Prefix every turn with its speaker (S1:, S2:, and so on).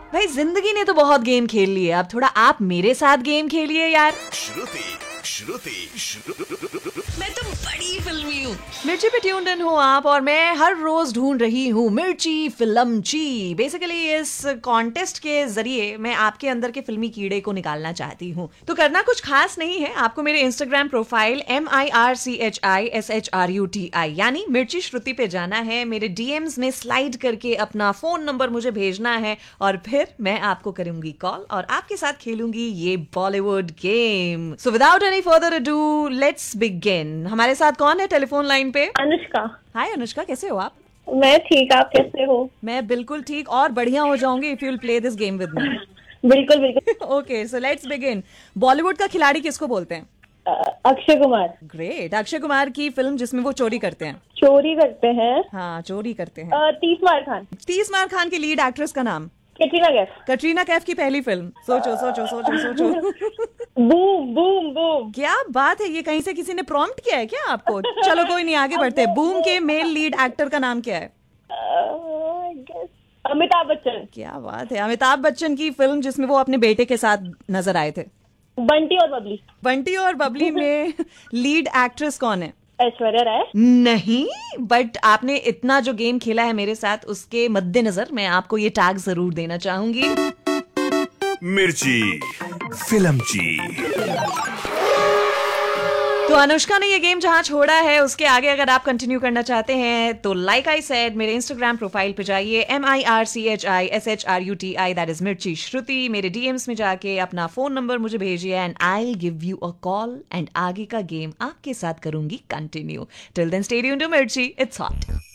S1: भाई जिंदगी ने तो बहुत गेम खेल लिए, अब थोड़ा आप मेरे साथ गेम खेलिए यार।
S2: श्रुति
S3: मैं तो बड़ी फिल्मी हूँ।
S1: मिर्ची पे ट्यून्ड इन हो आप, और मैं हर रोज ढूंढ रही हूँ मिर्ची फिल्मची। बेसिकली इस कॉन्टेस्ट के जरिए मैं आपके अंदर के फिल्मी कीड़े को निकालना चाहती हूँ। तो करना कुछ खास नहीं है, आपको मेरे इंस्टाग्राम प्रोफाइल MIRCHISHRUTI यानी मिर्ची श्रुति पे जाना है, मेरे डीएम्स में स्लाइड करके अपना फोन नंबर मुझे भेजना है, और फिर मैं आपको करूंगी कॉल और आपके साथ खेलूंगी ये Bollywood game. So without any further ado let's begin. हमारे साथ कौन है टेलीफोन लाइन पे?
S4: अनुष्का।
S1: हाय अनुष्का, कैसे हो आप?
S4: मैं ठीक, आप कैसे हो?
S1: मैं बिल्कुल ठीक और बढ़िया हो जाऊंगी if you will play this game with me.
S4: बिल्कुल बिल्कुल।
S1: Okay so let's begin. Bollywood का खिलाड़ी किसको बोलते हैं?
S4: अक्षय कुमार।
S1: ग्रेट। अक्षय कुमार की फिल्म जिसमें वो चोरी करते हैं।
S4: चोरी करते हैं?
S1: हाँ चोरी करते हैं।
S4: 30 मार खान।
S1: 30 मार खान की लीड एक्ट्रेस का नाम?
S4: कैटरीना कैफ।
S1: कटरीना कैफ की पहली फिल्म? सोचो सोचो सोचो सोचो।
S4: Boom boom boom.
S1: क्या बात है, ये कहीं से किसी ने प्रॉम्प्ट किया है क्या आपको? चलो कोई नहीं, आगे बढ़ते हैं। बूम के मेल लीड एक्टर का नाम क्या है?
S4: अमिताभ बच्चन।
S1: क्या बात है। अमिताभ बच्चन की फिल्म जिसमें वो अपने बेटे के साथ नजर आए थे?
S4: बंटी और बबली।
S1: बंटी और बबली में लीड एक्ट्रेस कौन है?
S4: ऐश्वर्या राय।
S1: नहीं, बट आपने इतना जो गेम खेला है मेरे साथ, उसके मद्देनजर मैं आपको ये टैग जरूर देना चाहूंगी।
S2: मिर्ची फिल्मची।
S1: तो अनुष्का ने ये गेम जहां छोड़ा है उसके आगे अगर आप कंटिन्यू करना चाहते हैं तो लाइक आई सेड मेरे इंस्टाग्राम प्रोफाइल पे जाइए MIRCHISHRUTI दैट इज मिर्ची श्रुति। मेरे डीएम्स में जाके अपना फोन नंबर मुझे भेजिए and I will give you a call and आगे का गेम आपके साथ करूंगी continue. Till then stay tuned to मिर्ची, इट्स हॉट।